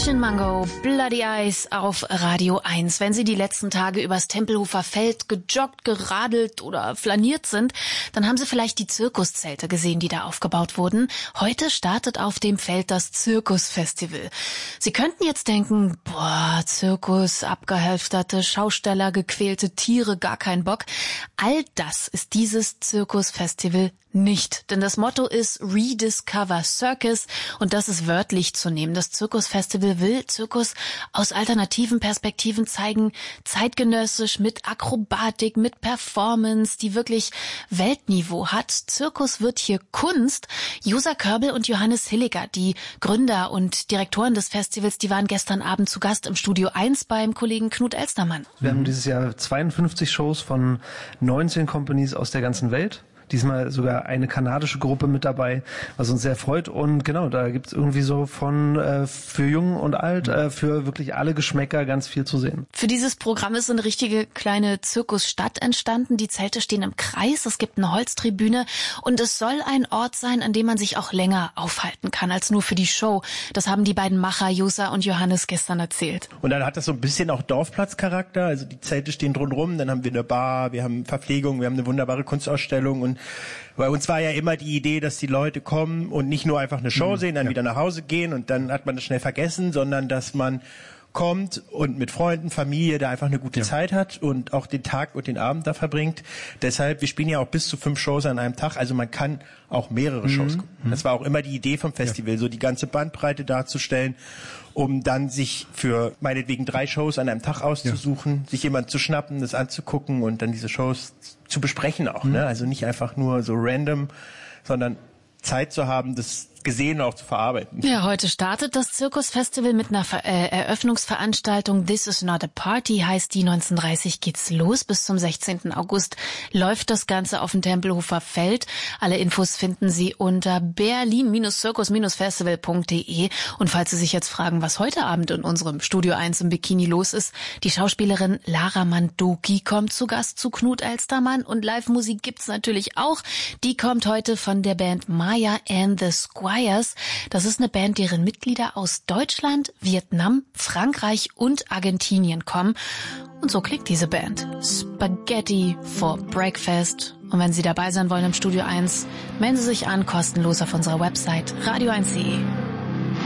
Mission Mango, Bloody Eyes auf Radio 1. Wenn Sie die letzten Tage übers Tempelhofer Feld gejoggt, geradelt oder flaniert sind, dann haben Sie vielleicht die Zirkuszelte gesehen, die da aufgebaut wurden. Heute startet auf dem Feld das Zirkusfestival. Sie könnten jetzt denken, boah, Zirkus, abgehalfterte Schausteller, gequälte Tiere, gar kein Bock. All das ist dieses Zirkusfestival nicht, denn das Motto ist Rediscover Circus und das ist wörtlich zu nehmen. Das Zirkusfestival will Zirkus aus alternativen Perspektiven zeigen, zeitgenössisch mit Akrobatik, mit Performance, die wirklich Weltniveau hat. Zirkus wird hier Kunst. Josa Körbel und Johannes Hilliger, die Gründer und Direktoren des Festivals, die waren gestern Abend zu Gast im Studio 1 beim Kollegen Knut Elstermann. Wir haben dieses Jahr 52 Shows von 19 Companies aus der ganzen Welt. Diesmal sogar eine kanadische Gruppe mit dabei, was uns sehr freut. Und genau, da gibt's irgendwie so von für Jung und Alt, für wirklich alle Geschmäcker ganz viel zu sehen. Für dieses Programm ist eine richtige kleine Zirkusstadt entstanden. Die Zelte stehen im Kreis, es gibt eine Holztribüne und es soll ein Ort sein, an dem man sich auch länger aufhalten kann als nur für die Show. Das haben die beiden Macher, Josa und Johannes, gestern erzählt. Und dann hat das so ein bisschen auch Dorfplatzcharakter. Also die Zelte stehen drumherum, dann haben wir eine Bar, wir haben Verpflegung, wir haben eine wunderbare Kunstausstellung und bei uns war ja immer die Idee, dass die Leute kommen und nicht nur einfach eine Show sehen, dann wieder nach Hause gehen und dann hat man das schnell vergessen, sondern dass man kommt und mit Freunden, Familie da einfach eine gute Zeit hat und auch den Tag und den Abend da verbringt. Deshalb, wir spielen ja auch bis zu 5 Shows an einem Tag, also man kann auch mehrere Shows gucken. Das war auch immer die Idee vom Festival, so die ganze Bandbreite darzustellen, um dann sich für meinetwegen 3 Shows an einem Tag auszusuchen, sich jemand zu schnappen, das anzugucken und dann diese Shows zu besprechen auch, ne? Also nicht einfach nur so random, sondern Zeit zu haben, das Gesehene auch zu verarbeiten. Ja, heute startet das Zirkusfestival mit einer Eröffnungsveranstaltung. This is not a party heißt die. 19:30 geht's los. Bis zum 16. August läuft das Ganze auf dem Tempelhofer Feld. Alle Infos finden Sie unter berlin-zirkus-festival.de. Und falls Sie sich jetzt fragen, was heute Abend in unserem Studio 1 im Bikini los ist, die Schauspielerin Lara Mandoki kommt zu Gast zu Knut Elstermann und Live-Musik gibt's natürlich auch. Die kommt heute von der Band Maya and the Squires. Das ist eine Band, deren Mitglieder aus Deutschland, Vietnam, Frankreich und Argentinien kommen. Und so klingt diese Band. Spaghetti for Breakfast. Und wenn Sie dabei sein wollen im Studio 1, melden Sie sich an, kostenlos auf unserer Website radio1.de.